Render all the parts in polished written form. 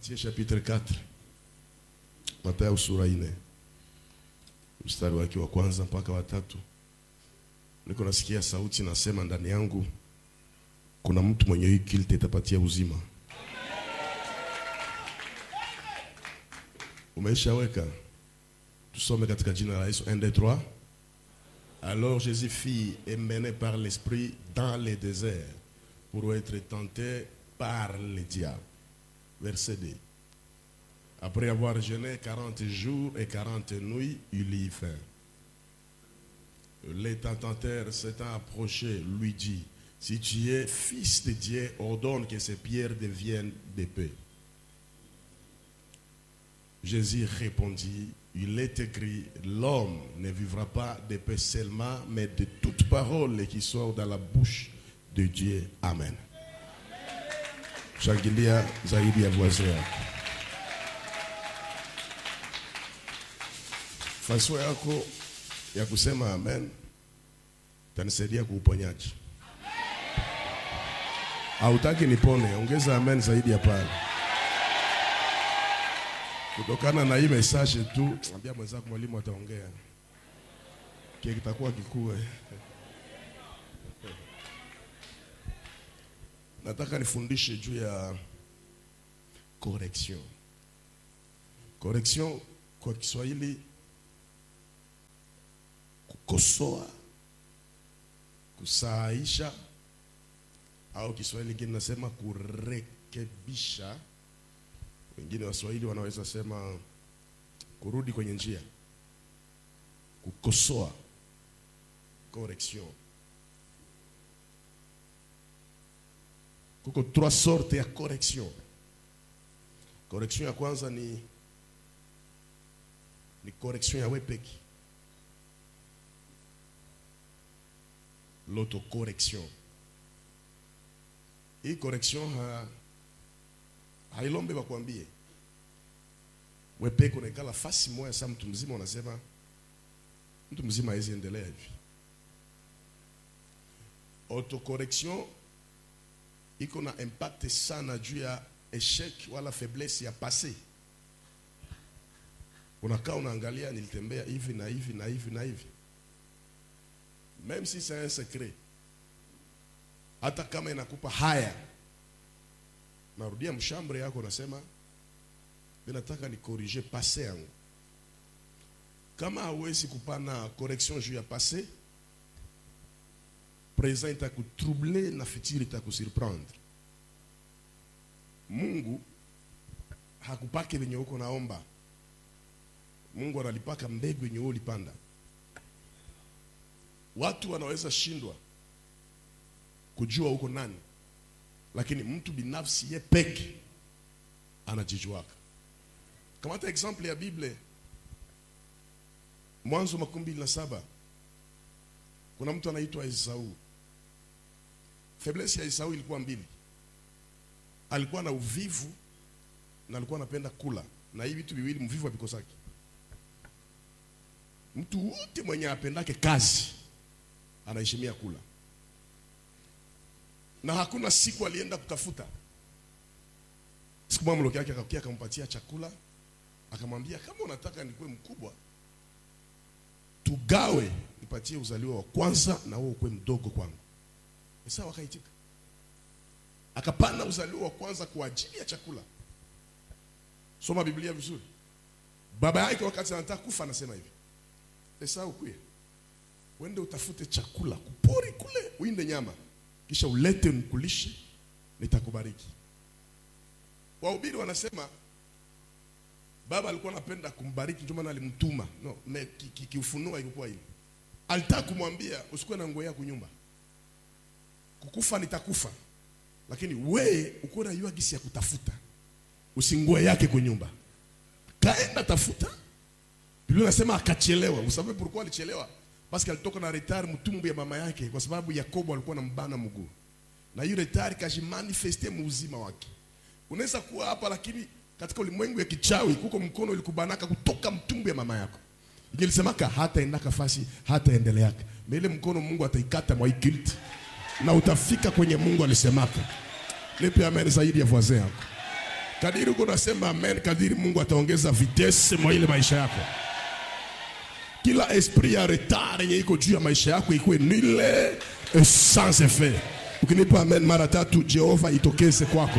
Matthieu chapitre 4. Mathayo sura 4. Mstari wake wa kwanza mpaka wa 3. Niko nasikia sauti nasema ndani yangu kuna mtu mwenye hii kilte itapatia uzima. Umeshaweka? Tusome katika jina la Yesu. 1 2 3. Alors Jésus fit et mené par l'esprit dans le désert pour être tenté par le diable. Verset 2. Après avoir jeûné 40 jours et 40 nuits, il y faim. Le tentateur s'étant approché, lui dit: si tu es fils de Dieu, ordonne que ces pierres deviennent des pains. Jésus répondit: il est écrit, l'homme ne vivra pas de pain seulement, mais de toute parole qui sort dans la bouche de Dieu. Amen. Shangilia zaidi ya voisin yako. Faso yako ya kusema amen tanisaidia kuuponyaji. Hautaki nipone, ongeza amen zaidi ya pale. Kutokana na hii message tu, ambia mwenzako mwalimu ataongea. Kile kitakuwa kikue. Nataka nifundishe juu ya correction. Correction kwa Kiswahili kukosoa, kusahihisha, au Kiswahili kingine nasema kurekebisha. Wengine Waswahili wanaweza sema kurudi kwenye njia. Kukosoa, correction. Kuko 3 sortes ya correction. Correction ya kwanza ni correction ya wepeki. L'autocorrection. Hii correction hailombe bakwambie. Wepeki unaikala fasi moja sa mtu mzima unasema mtu mzima hawezi endelea hivi. Autocorrection iko na impact sana juu ya échec wala faiblesse ya passé. Unakaa unaangalia nilitembea hivi na hivi na hivi na hivi. Même si c'est un secret. Hata kama inakupa haya. Narudia mshambre yako unasema ninataka ni corriger passé yangu. Kama hauwezi kupana correction juu ya passé, présent itakutroubler na futur itakusurprendre. Mungu hakupake venye uko naomba. Mungu analipaka mbegu yenye ulipanda. Watu wanaweza shindwa kujua uko nani, lakini mtu binafsi ye peke anajijuaka. Kama hata example ya Biblia, Mwanzo 27, kuna mtu anaitwa Esau. Faiblesse ya Esau ilikuwa mbili. Alikuwa na uvivu na alikuwa anapenda kula. Na hivi vitu viwili mvivu abikosaki. Mtu wote mwenye apendake kazi anaheshimia kula. Na hakuna siku alienda kutafuta. Siku moja mloki yake akakuja akampatia chakula, akamwambia kama unataka nikuwe mkubwa, tugawe nipatie uzaliwa wa kwanza na wewe ukue mdogo kwangu. Esau akaitika. Akapana uzaliwa wa kwanza kwa ajili ya chakula. Soma Biblia vizuri. Baba yake wakati anataka kufa anasema hivi: Esau kuye, wende utafute chakula kupori kule, uinde nyama, kisha ulete nikulishe, nitakubariki. Wahubiri wanasema baba alikuwa anapenda kumbariki ndio maana alimtuma. No, kiufunua ilikuwa hili. Alitaka kumwambia usikuwe na nguo yako nyumba. Kukufa nitakufa. Lakini wewe uko na yua gisi ya kutafuta. Usingoe yake kwa nyumba. Kaenda tafuta. Biblia inasema akachelewa. Usababu pourquoi alichelewa? Parce que alitoka na retard mtumbu ya mama yake kwa sababu Yakobo alikuwa anambana mguu. Na hiyo retard kajimanifeste muuzima wake. Unaweza kuwa hapa lakini katika ulimwengu ya kichawi kuko mkono ulikubanaka kutoka mtumbu ya mama yako. Ingelisemaka hata endaka fasi hata endeleaka. Mbele mkono Mungu ataikata mwa guilt na utafika kwenye Mungu alisemaka. Lepe amen zaidi ya voisin yako. Kadiri uko nasema amen, kadiri Mungu ataongeza vitesse mwa ile maisha yako. Kila esprit ya retard yenye iko juu ya maisha yako ikuwe nile sans effet. Ukinipa amen mara tatu, Jehova itokeze kwako.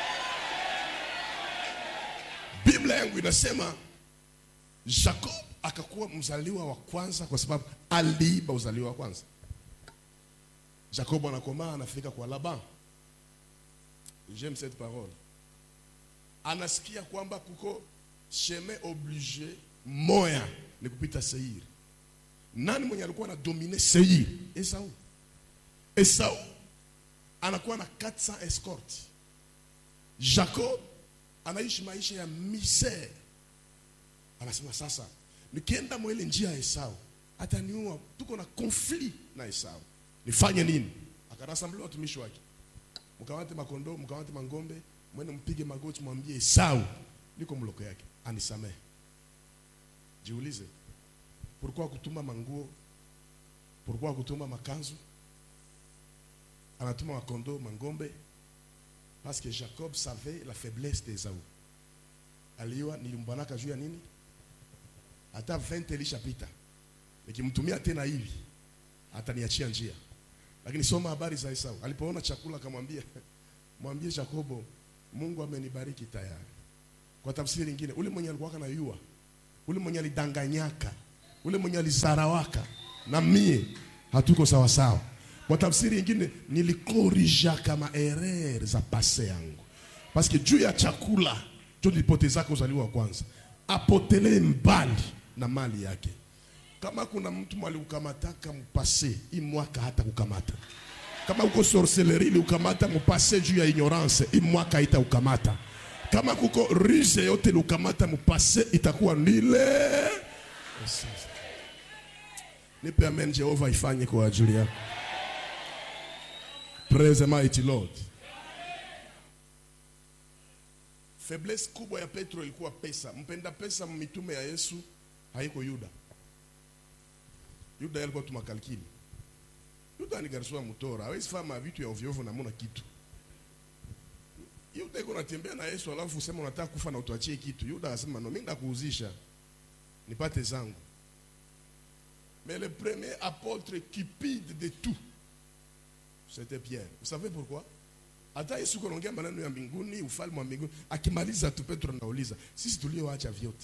Biblia yangu inasema Jacob akakuwa mzaliwa wa kwanza kwa sababu aliiba uzaliwa wa kwanza. Jacob anakomaa, anafika kwa Laban. J'aime cette parole. Anasikia kwamba kuko chemin obligé moya ni kupita Seir. Nani mwenye alikuwa na domine Seir? Esau. Esau anakuwa na 400 escort. Jacob anaishi maisha ya misère. Anasema sasa nikienda mwele njia ya Esau ataniua, tuko na conflit na Esau. Nifanye nini? Akarasamblia watumishi wake. Mkamate makondoo, mkamate mangombe, mwende mpige magoti, mwambie Esau niko mloko yake, anisamehe. Jiulize, pourquoi kutuma manguo? Pourquoi kutuma makanzu? Anatuma makondoo, mangombe parce que Jacob savait la faiblesse d'Esau. Aliwa nilimbanaka juu ya nini? Hata 20 ilishapita. Nikimtumia tena hivi ataniachia njia. Lakini soma habari za Esau. Alipoona chakula akamwambia, mwambie Jacobo, Mungu amenibariki tayari. Kwa tafsiri nyingine, ule mwenye alikuwa na yua, ule mwenye alidanganyaka, ule mwenye alizarawaka, na mie hatuko sawa sawa. Kwa tafsiri nyingine, nilikorija kama erreur za pase yangu. Parce que juu ya chakula ndio nilipoteza uzaliwa wa kwanza. Apotele mbali na mali yake. Kama kuna mtu mwali ukamataka mpase, hii mwaka hata kukamata. Kama uko sorcellerie ukamata mpase juu ya ignorance, hii mwaka haita ukamata. Kama kuko ruse yote ukamata mpase, itakuwa nile. Nipe amen, Jehova ifanye kwa ajili yako. Praise the mighty Lord. Faiblesse kubwa ya Petro ilikuwa pesa. Mpenda pesa mitume ya Yesu haiko Yuda. Yuda alikuwa tumakalkili. Yuda ni garso mtora, hawezi fanya vitu ya ovyo ovyo na mbona kitu. Yuda yuko anatembea na Yesu alafu usema unataka kufa na utuachie kitu. Yuda anasema no, mimi ndakuuzisha nipate zangu. Mais le premier apôtre cupide de tout, c'était Pierre. Vous savez pourquoi? Hata Yesu kuongea maneno ya mbinguni, ufalme wa mbinguni, akimaliza tu Petro anauliza, sisi tulioacha vyote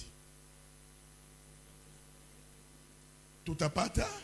tutapata?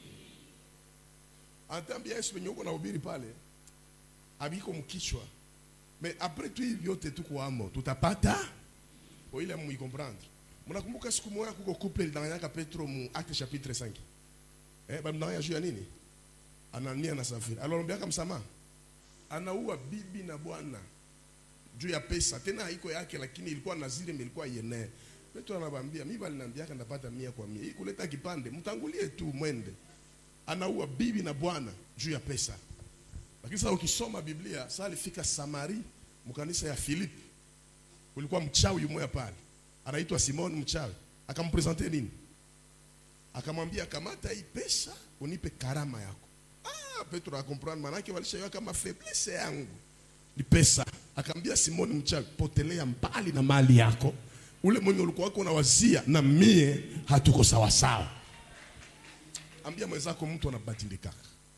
Anatambia Yesu mwenye uko na ubiri pale, abiko mkichwa. Mais après tout vyote tuko amo, tutapata? Kwa ile mu comprendre. Mnakumbuka siku moja kuko couple ndanganyaka Petro mu Acte chapitre 5. Bamdanganya juu ya nini? Anania na Safira. Alombiaka msamaha. Anaua bibi na bwana juu ya pesa. Tena haiko yake lakini ilikuwa nazire, ilikuwa yene. Petro anabambia, mimi baliniambiaka ndapata 100 kwa 100. Hii kuleta kipande, mtangulie tu mwende. Anaua bibi na bwana juu ya pesa. Lakini sasa ukisoma Biblia, sasa alifika Samari, mkanisa ya Philip. Kulikuwa mchawi mmoja pale. Anaitwa Simon mchawi. Akampresenter nini? Akamwambia kamata hii pesa unipe karama yako. Petro akomprendre manake walishaiwa kama faiblesse yangu ni pesa. Akamwambia Simon mchawi, potelea mbali na mali yako. Ule mwenye ulikuwa wako unawazia na mie hatuko sawa sawa. Ambia mwenzako mtu anabadilika.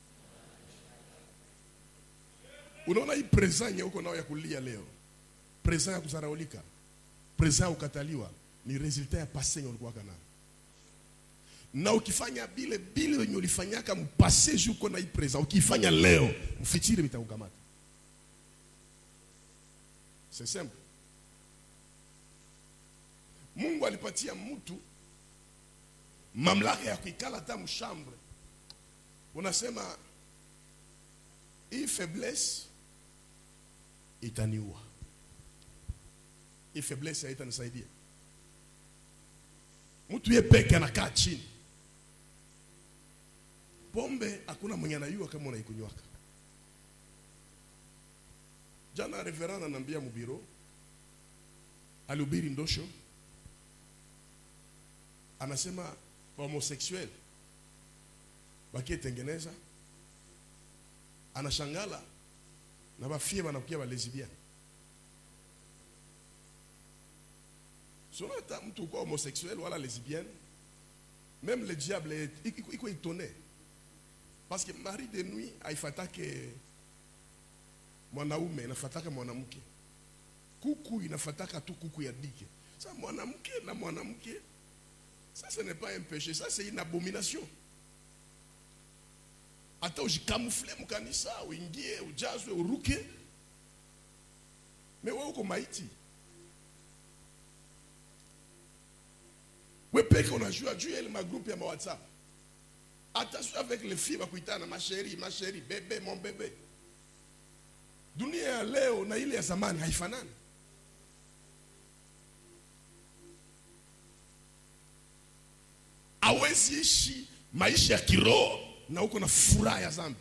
Unaona hii presence uko nao ya kulia leo. Presence ya kuzaraulika. Presence ya ukataliwa ni resulta ya passé ulikuwa kana. Na ukifanya bile wenye ulifanyaka mpase juko na hii presence, ukifanya leo mfitiri mitakukamata. C'est simple. Mungu alipatia mtu mamlaka ya kuikala hata mshambre. Unasema hii faiblesse itaniua. Hii faiblesse haitanisaidia. Mtu yeye peke anakaa chini. Pombe hakuna mwenye anayua kama unaikunywaka. Jana reverend ananiambia mubiro, alihubiri ndosho. Anasema homosexuel bakietengeneza, anashangala na bafie wanakuwa ba lesbian. Selon mtu kwa homosexuel wala lesbienne, même le diable est étonné. Parce que mari de nuit haifatake mwanaume, inafataka mwanamke. Kuku inafataka tu kuku ya dike. Ça mwanamke na mwanamke, ça ce n'est pas un péché, ça c'est une abomination. Hata ujikamufle mkanisa, uingie, ujazwe, uruke. Mais wewe uko maiti. Wewe peke unajua juu ile magroupe ya WhatsApp. Attention avec les filles bakuitana ma chérie, bébé, mon bébé. Dunia ya leo na ile ya zamani haifanani. Hawezi ishi maisha ya kiroho na uko na furaha ya dhambi.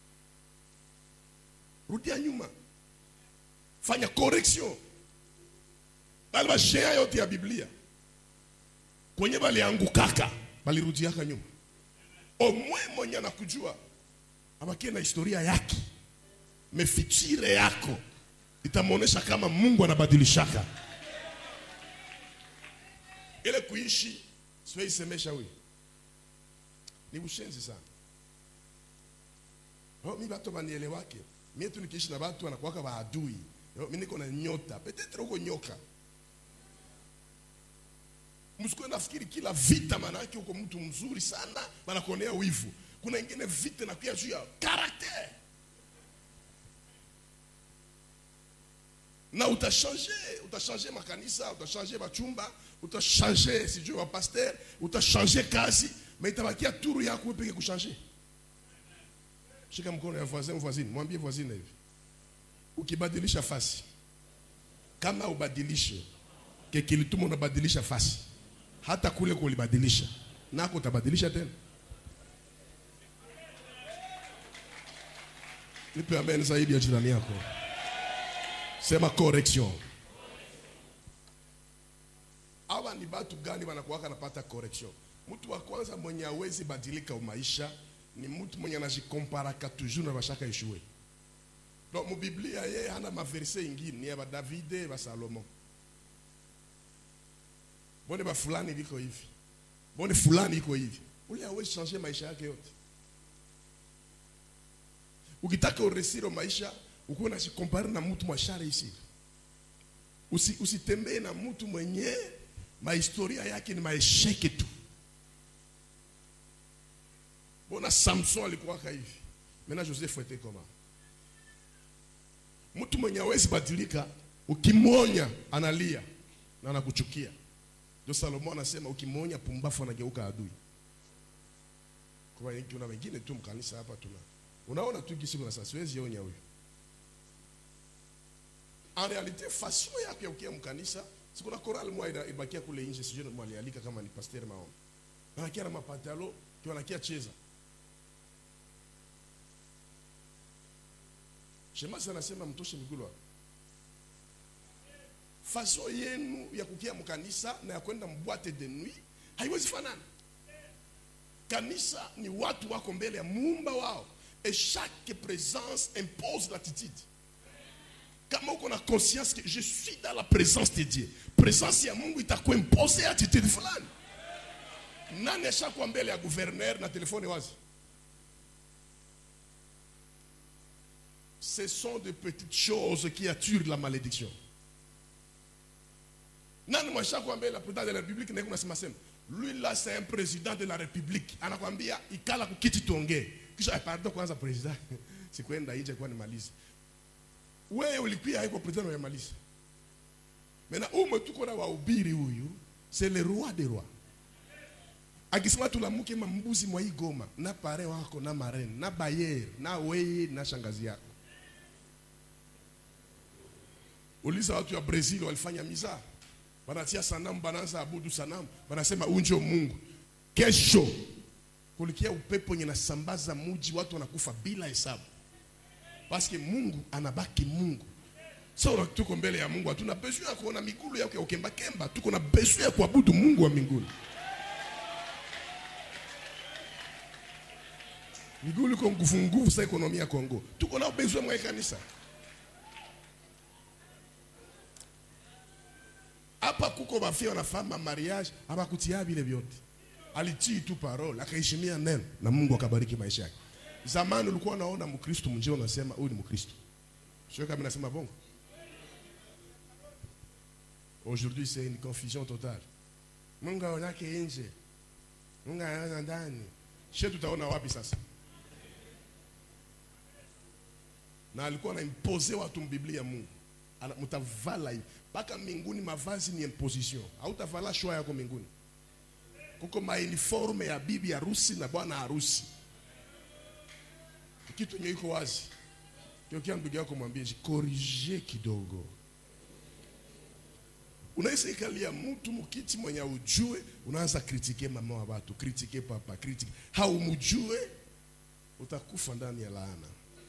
Rudia nyuma. Fanya correction. Bali mashea yote ya Biblia. Kwenye bali angukaka, bali rudiaka nyuma. Omwe mwenye anakujua abakie na historia yake. Mefichire yako itamuonesha kama Mungu anabadilishaka. Ile kuishi siwe isemesha huyu. Ni ushenzi sana. Mimi watu banielewake. Mimi tu nikiishi na watu wanakuwa maadui. Mimi niko na nyota, peut-être uko nyoka. Msikuwe nafikiri kila vita maana yake uko mtu mzuri sana, wanakuonea wivu. Kuna ingine vita na pia juu ya karakter. Na utachanger makanisa, utachanger machumba, utachanger sijui wa pasteur, utachanger kazi, mais itabakia turu yako wewe peke kuchanger. Shika mkono ya voisine, mwambie voisine hivi. Ukibadilisha fasi, kama ubadilishe, kekilituma unabadilisha fasi. Hata kule kulibadilisha, nako utabadilisha tena. Nipe amen zaidi ya jirani yako. Sema correction. Hawa ni watu gani wanakuwa wanapata correction? Mtu wa kwanza mwenye hawezi badilika umaisha ni mtu mwenye anajicomparaka toujours na bashaka échouer. Donc mu Biblia yeye hana maverse ingine ni ya David ba Salomon. Bone ba fulani liko hivi. Bone fulani iko hivi. Ule hawezi changer maisha yake yote. Ukitaka uresiro maisha, uko unajikompare na mtu mwashare ici. Usitembee na mtu mwenye mahistoria yake ni maesheke tu. Bona Samson alikuwa hivi. Mena Joseph était comment? Mtu mwenye hawezi badilika, ukimonya analia na anakuchukia. Ndio Salomon anasema ukimonya pumbafu anageuka adui. Kwa hiyo kuna wengine tu mkanisa hapa tuna. Unaona tu kisi kuna sasa siwezi yonya huyu. En réalité façon yake ya ukia mkanisa, sikuna chorale moja ibakia kule nje sijui mwali alika kama ni pasteur Maombi. Anakia na mapatalo kwa anakia cheza. Shemasi anasema mtoshe migulu hapo. Faso yenu ya kukia mkanisa na ya kwenda mbwate de nuit haiwezi fanana. Kanisa ni watu wako mbele ya muumba wao. Et chaque présence impose l'attitude. Kama uko na conscience que je suis dans la présence de Dieu, présence ya Mungu itakuwa impose attitude fulani. Nani ashakuwa mbele ya gouverneur na telefone wazi? Ce sont de petites choses qui attirent la malédiction. Nani mwashakuwa mbele ya président de la République na kuna sema sema. Lui là c'est un président de la République. Anakuambia ikala kukiti tuongee. Kisha pardon kwanza president. Sikwenda nje kwa nimalize. Wewe ulikuwa haiko president wa maliza. Maintenant tuko na wahubiri huyu, c'est le roi des rois. Akisema tulamuke mambuzi mwa hii Goma, na pare wako na marene, na bayer, na wewe na shangazi yako. Uliza watu wa Brazil walifanya miza. Wanatia sanamu bananza abudu sanamu, wanasema unjo Mungu. Kesho kulikia upepo yenye nasambaza muji watu wanakufa bila hesabu. Parce que Mungu anabaki Mungu. Sasa tuko mbele ya Mungu, hatuna besoin ya kuona migulu yake ya ukemba kemba, tuko na besoin ya kuabudu Mungu wa mbinguni. Migulu kwa nguvu sa ekonomia ya Kongo. Tuko na besoin mwa kanisa. Hapa kuko kuko bafia wanafanya mariage abakutia vile vyote. Alitii tu parole, akaheshimia neno na Mungu akabariki maisha yake. Zamani ulikuwa unaona Mkristo mjeo unasema huyu ni Mkristo. Sio kama nasema bongo. Aujourd'hui c'est une confusion totale. Mungu aonake nje. Mungu anaona ndani. Sio tutaona wapi sasa? Na alikuwa anaimposer watu mbiblia ya Mungu. Mtavala hivi. Paka mbinguni mavazi ni imposition. Hautavala shwa yako mbinguni. Kuko uniforme ya bibi harusi na bwana harusi. Kitu yenye iko wazi. Kio ndugu yako mwambie corriger kidogo. Unaisa ikalia mtu mkiti mwenye ujue, unaanza kritike mama wa watu, kritike papa, kritike. Haumjue utakufa ndani ya laana.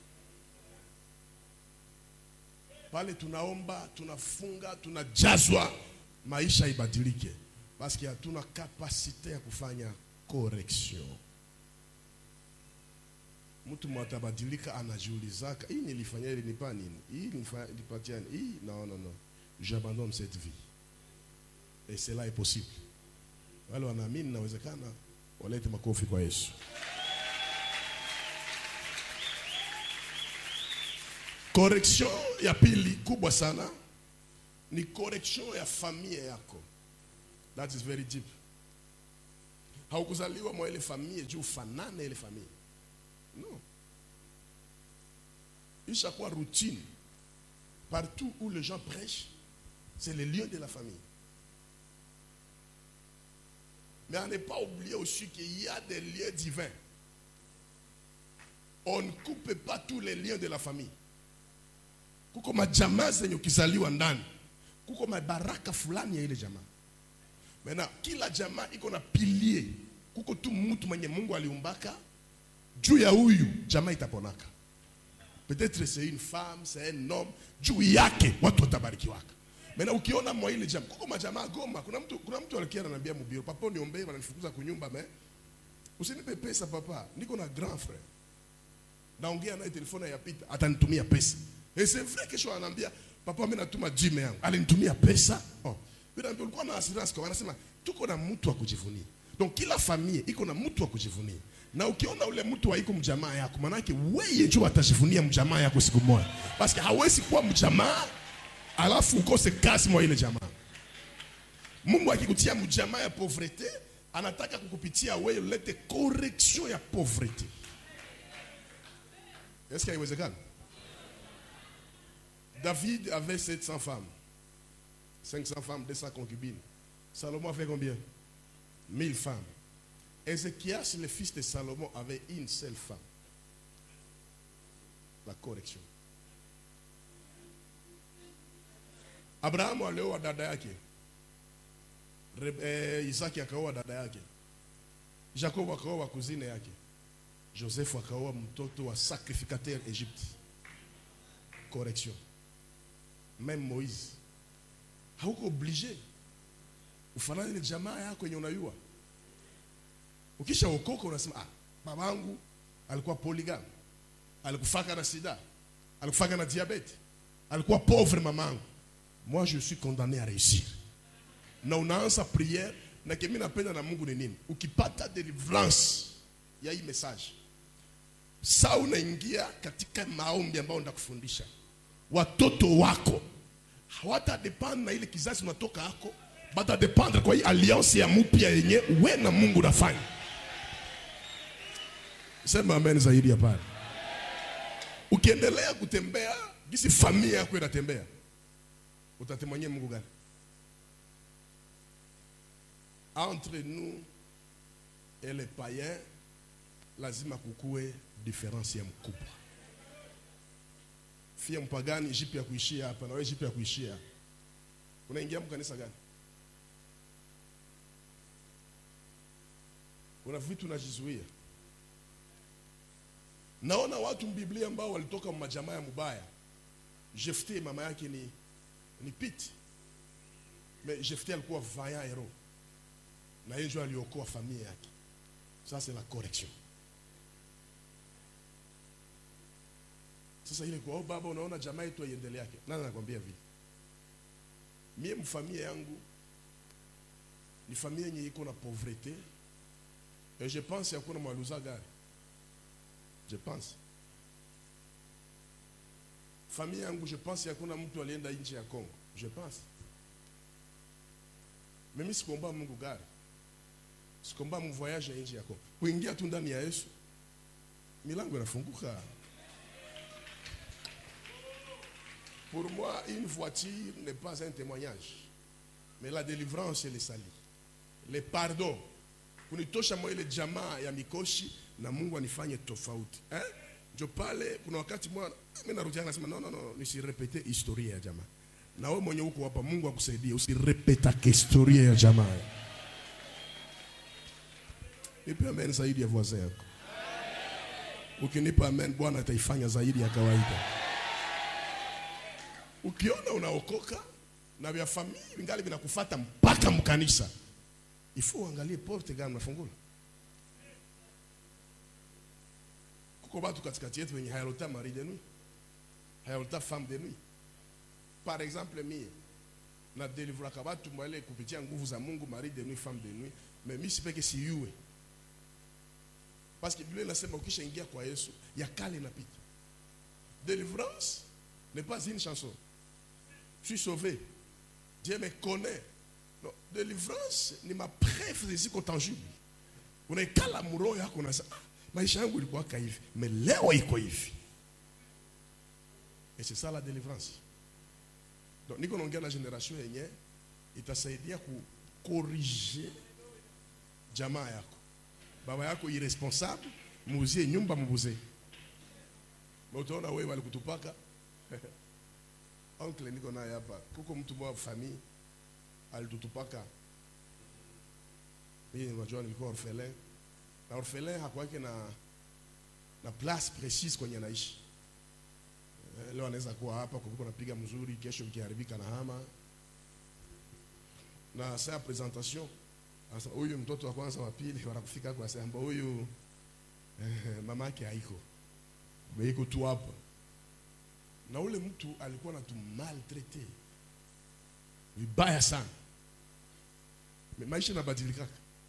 Pale tunaomba, tunafunga, tunajazwa maisha ibadilike. Paske hatuna kapasite ya kufanya correction. Mtu mwatabadilika anajiulizaka, hii nilifanya ili nipa nini? Hii nilipatia nini? Hii non. J'abandonne cette vie. Et cela est possible. Wale wanaamini inawezekana, walete makofi kwa Yesu. Correction ya pili kubwa sana ni correction ya familia yako. That is very deep. Haukuzaliwa mwa ile familia juu ufanane ile familia. No. Ishakuwa routine. Partout où les gens prêchent, c'est le lieu de la famille. Mais on n'est pas oublié aussi qu'il y a des lieux divins. On ne coupe pas tous les liens de la famille. Kuko majamaa zenye ukizaliwa ndani. Kuko mabaraka fulani ya ile jamaa. Maintenant, kila jamaa iko na pilier. Kuko tu mtu mwenye Mungu aliumbaka. Juu ya huyu jamaa itaponaka. Peut-être c'est une femme, c'est un homme. Juu yake watu watabarikiwaka. Maintenant ukiona mwa ile jamaa, kuko majamaa Goma, kuna mtu alikia ananiambia mbio, papa niombe wananifukuza kunyumba mais usinipe pesa papa, niko na grand frère. Naongea naye telefoni ya pita, atanitumia pesa. Et c'est vrai que je ananiambia papa mimi natuma jime yangu, alinitumia pesa. Oh. Bila ndio ulikuwa na assurance kwa wanasema tuko na mtu wa kujivunia. Donc kila familia iko na mtu wa kujivunia. Na ukiona ule mtu haiko mjamaa yako, maana yake wewe njoo atajivunia mjamaa yako siku moja. Parce que hawezi kuwa mjamaa alafu ukose kazi mwa ile jamaa. Mungu akikutia mjamaa ya pauvreté, anataka kukupitia wewe ulete correction ya pauvreté. Est-ce qu'il y a David avait 700 femmes. 500 femmes, 200 concubines. Salomon avait combien? 1000 femmes. Ézéchias, le fils de Salomon, avait une seule femme. La correction. Abraham alioa dada yake. Isaki akaoa dada yake. Jacob akaoa kuzine yake. Joseph akaoa mtoto wa sacrificateur Egypte. Correction. Même Moïse. Hauko obligé. Ufanane ile jamaa yako yenye unayua. Ukisha okoka unasema babangu alikuwa polygame. Alikufaka na sida. Alikufaka na diabete. Alikuwa pauvre mamangu. Moi je suis condamné à réussir. Na unaanza prière na kimi napenda na Mungu ni nini? Ukipata deliverance ya hii message. Sasa unaingia katika maombi ambayo ndakufundisha. Watoto wako hawata depend na ile kizazi unatoka hako, bata dependre kwa hii alliance ya mpya yenye wewe na Mungu unafanya. Sema amen zaidi ya pale. Ukiendelea kutembea, gisi familia yako inatembea, utatemanyia Mungu gani? Entre nous et les païens, lazima kukue différence ya mkubwa. Fia mpagani jipi ya kuishia hapa na wewe jipi ya kuishia. Unaingia mkanisa gani? Kuna vitu unajizuia. Naona watu mbiblia ambao walitoka majamaa ya mubaya. Jefte mama yake ni Pit. Mais Jefte alikuwa vaillant héros. Na yeye ndio aliokoa familia yake. Ça c'est la correction. Sasa ile kwa baba unaona jamaa yetu aiendelee yake. Nani anakuambia hivi? Mimi mfamilia yangu ni famille yenye iko na pauvreté. Et je pense qu'il y a kuna mwaluza gari. Je pense. Famille yangu, je pense qu'il y a kuna mtu alienda nje ya Kongo. Je pense. Mais mimi sikomba Mungu gari. Sikomba mu voyage ya nje ya Kongo. Kuingia tu ndani ya Yesu, milango inafunguka. Pour moi, une voiture n'est pas un témoignage. Mais la délivrance et le salut. Le pardon. Kunitosha moyo ile jamaa ya mikoshi na Mungu anifanye tofauti. Je parle kuna wakati mimi narudia nasema no, nisirepete historia ya jamaa. Na wewe mwenye uko hapa Mungu akusaidie usirepeta historia ya jamaa. Nipe amen zaidi ya voisin yako. Ukinipa amen Bwana ataifanya zaidi ya kawaida. Ukiona unaokoka na vya familia vingali vinakufuata mpaka mkanisa, ifo uangalie porte gani unafungula. Kuko watu katikati yetu wenye hayalota mari de nuit, hayalota femme de nuit. Par exemple, mimi na délivrer kabatu mwele kupitia nguvu za Mungu, mari de nuit, femme de nuit, mais mimi sipeke si yue. Parce que Biblia inasema ukishaingia kwa Yesu ya kale inapita. Délivrance n'est pas une chanson. Je suis sauvé. Dieu me connaît. Non, délivrance ni ma preuve de ziko tangible. Unaikala muro yako unasema maisha yangu ilikuwa hivi, mais leo iko hivi. Et c'est ça la délivrance. Donc niko naongea na generation yenye itasaidia corriger jamaa yako. Baba yako irresponsable, muuzie nyumba mbuze. Utaona wewe walikutupaka. Oncle niko naye hapa. Kuko mtu mwa famille alitutupaka. Mimi unajua nilikuwa orphelin. Na orphelin hakuwake na place précise kwenye anaishi. Leo anaweza kuwa hapa kwa kuko napiga mzuri, kesho ikiharibika na hama. Na sa presentation, huyu mtoto wa kwanza wa pili wanakufika kwa sema huyu mama yake haiko. Beiko tu hapa. Na ule mtu alikuwa anatu maltraité. Vibaya sana. Maisha yanabadilika.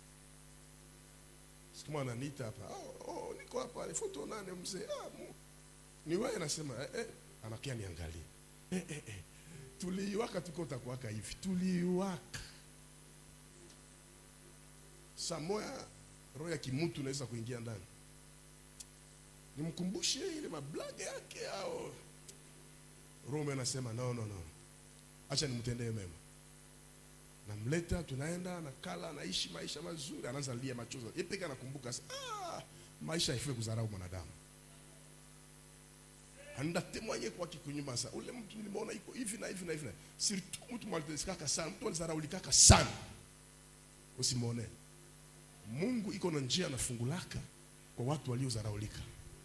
Siku ananiita hapa. Niko hapa, ni foto nane mzee. Ni wewe nasema anakia niangalie. Tuliwaka tuko takuwaka hivi. Tuliwaka. Samoya roho ya kimutu naweza kuingia ndani. Nimkumbushe ile mablaga yake au Rome anasema no. Acha nimtendee mema. Namleta, tunaenda na kala, anaishi maisha mazuri, anaanza lia machozi. Yeye pekee anakumbuka maisha haifai kudharau mwanadamu. Anda témoigner kwa kikunyuma sasa. Ule mtu nimeona iko hivi na hivi na hivi. Surtout mtu mwalitekaka sana, mtu alizaraulikaka sana. Usimwone. Mungu iko na njia na fungulaka kwa watu waliozaraulika.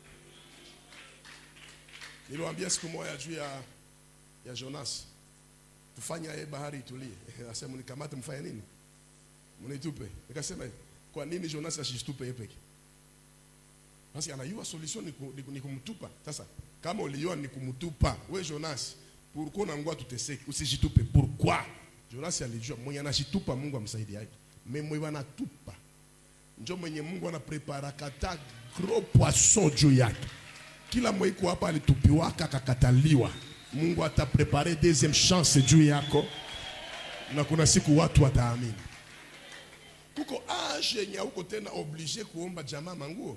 Niliwaambia siku moja juu ya Jonas. Tufanya yeye bahari itulie. Asema nikamate mfanye nini? Mnitupe. Nikasema kwa nini Jonas asitupe yeye peke? Basi anayua solution ni kumtupa. Sasa kama uliona ni kumtupa, wewe Jonas, pourquoi unangua tuteseke? Usijitupe. Pourquoi? Jonas alijua mwenye anashitupa Mungu amsaidie yake. Mimi wanatupa. Ndio mwenye Mungu anaprepara kata gros poisson juu yake. Kila mwiko hapa alitupiwaka akakataliwa. Mungu ataprepare deuxième chance juu yako. Na kuna siku watu wataamini. Kuko age yenye uko tena obligé kuomba jamaa manguo.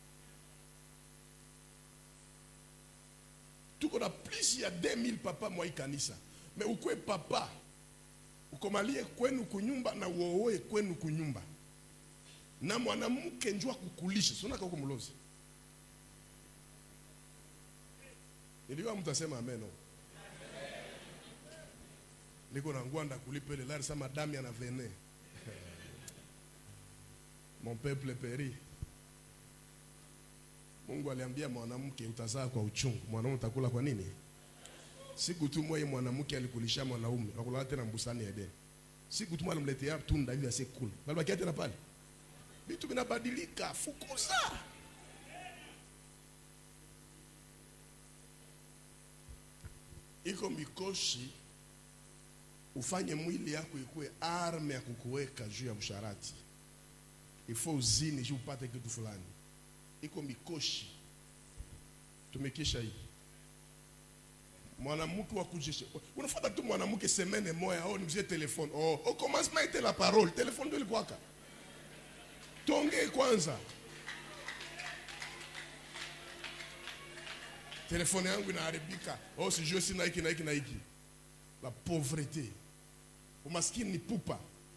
Tuko na plus ya 2000 papa mwa kanisa. Mais ukwe papa ukomalie kwenu kunyumba na uoe kwenu kunyumba. Na mwanamke njua kukulisha. Sona kako mlozi. Niliwa mtasema amen. Niko na ngwanda kulipa ile lari sama madame ana vene. Mon peuple périt. Mungu aliambia mwanamke utazaa kwa uchungu. Mwanaume utakula kwa nini? Siku tu moja mwanamke alikulisha mwanaume, akula tena mbusani ya Eden. Siku tu alimletea tunda hivi asekula. Bali kiasi tena pale. Vitu vinabadilika, fukuza. Iko mikoshi ufanye mwili yako ikuwe arme ya kukuweka juu ya msharati. Ifo uzini juu upate kitu fulani. Iko mikoshi. Tumekisha hii. Mwanamke wa kujesha. Unafuata tu mwanamke semene moya au nimzie telefone. Au commence maite la parole. Telefone ndio ilikuwaka. Tonge kwanza. Telefone yangu inaharibika. Sijui sina hiki na hiki na hiki. La pauvreté. Umaskini ni pupa.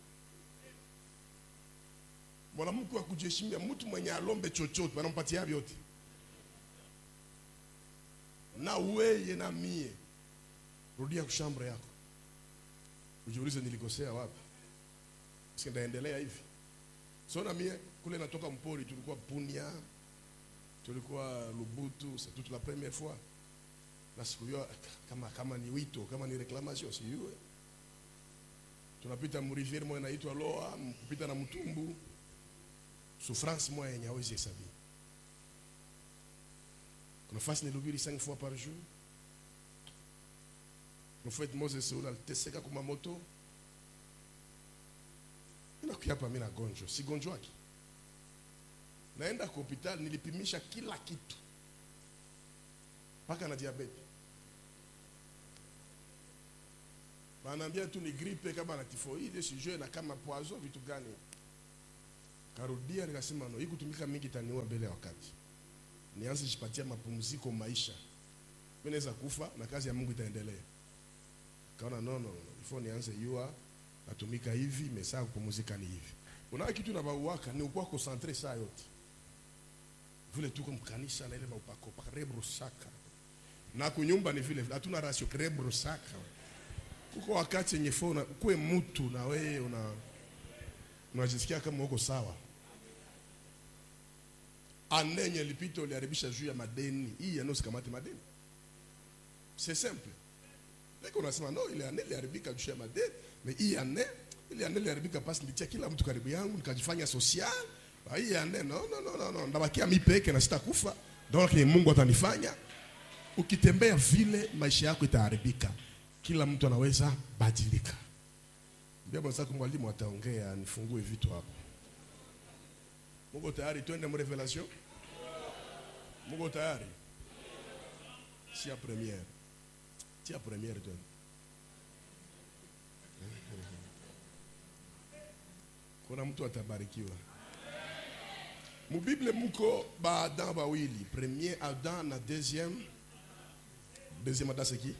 Mwanamke wa kujeshimia mtu mwenye alombe chochote wanampatia vyote. Na wewe na mie rudia kushambre yako. Ujiulize nilikosea wapi? Sisi ndaendelea hivi. So na mie kule natoka mpori tulikuwa Punia, tulikuwa Lubutu, c'est toute la première fois. Na siku hiyo kama ni wito, kama ni reclamation si yue. Tunapita mriviere moja inaitwa Loa, kupita na Mtumbu. Souffrance moja yenye hawezi hesabia. Kuna fasi nilihubiri 5 fois par jour. Prophète Moses aliteseka kwa moto. Ninakuja hapa mimi na gonjwa, si gonjwa yake. Naenda kwa hospitali nilipimisha kila kitu. Paka na diabete. Wanaambia tu ni gripe kama na typhoid, sijui na kama poison vitu gani. Karudia nikasema no, hii kutumika mingi taniua mbele ya wakati. Nianze jipatia mapumziko maisha. Mimi naweza kufa na kazi ya Mungu itaendelea. Kaona no, ifo nianze yua natumika hivi, mesaa kupumzika ni hivi. Unaona kitu na bauwaka ni ukuwa concentré saa yote. Vile tuko mkanisa na ile maupako rebro saka. Na kunyumba ni vile hatuna ratio rebro saka. Kuko wakati yenye fona kuwe mtu na wewe unajisikia kama uko sawa. Anenye lipito uliharibisha juu ya madeni. Hii yano sikamate madeni. C'est simple. Leko unasema no ile ane iliharibika juu ya madeni, mais hii ane ile ane iliharibika pasi nilitia kila mtu karibu yangu nikajifanya social. Hii ane no. Ndabakia mimi peke na sitakufa. Donc Mungu atanifanya. Ukitembea vile maisha yako itaharibika. Kila mtu anaweza badilika. Ndio basi mwalimu ataongea nifungue vitu hapo. Mungu tayari twende mu revelation? Mungu tayari? Si ya première. Si ya première twende. Kuna mtu atabarikiwa. Mu Bible muko ba Adam bawili. Premier Adam na deuxième Adam c'est qui?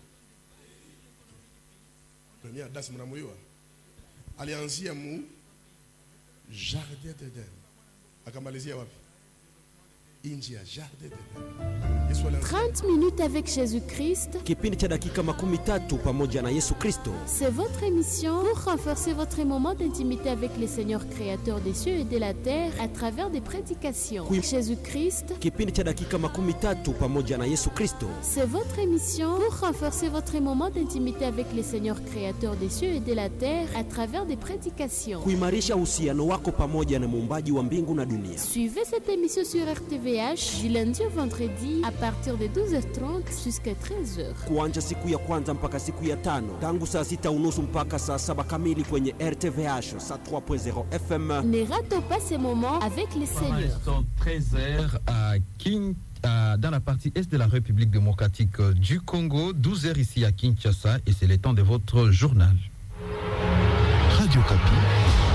Premier Adam c'est mnamuiwa. Alianzia mu Jardin d'Eden. Akamalizia wapi? Inji ya Jardin d'Eden. 30 minutes avec Jésus-Christ. Kipindi cha dakika 13 pamoja na Yesu Kristo. C'est votre émission pour renforcer votre moment d'intimité avec le Seigneur créateur des cieux et de la terre à travers des prédications. Jésus-Christ. Kipindi cha dakika 13 pamoja na Yesu Kristo. C'est votre émission pour renforcer votre moment d'intimité avec le Seigneur créateur des cieux et de la terre à travers des prédications. Kuimarisha uhusiano wako pamoja na muumbaji wa mbingu na dunia. Suivez cette émission sur RTVH du lundi au vendredi à partir de 12h30 jusqu'à 13h. Kuanza siku ya kwanza mpaka siku ya tano, tangu saa 6:30 mpaka saa 7 kamili kwenye RTVH saa 3.0 FM. Ne ratez pas ces moments avec le Seigneur. 13h dans la partie est de la République démocratique du Congo, 12h ici à Kinshasa, et c'est le temps de votre journal. Radio Kapi.